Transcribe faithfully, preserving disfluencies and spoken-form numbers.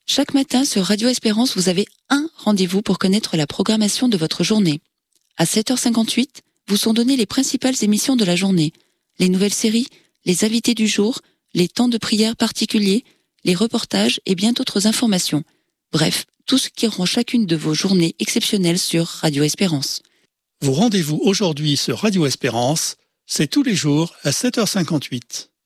Chaque matin sur Radio Espérance, vous avez un rendez-vous pour connaître la programmation de votre journée. À sept heures cinquante-huit, vous sont données les principales émissions de la journée, les nouvelles séries, les invités du jour, les temps de prière particuliers, les reportages et bien d'autres informations. Bref, tout ce qui rend chacune de vos journées exceptionnelles sur Radio Espérance. Vos rendez-vous aujourd'hui sur Radio Espérance, c'est tous les jours à sept heures cinquante-huit.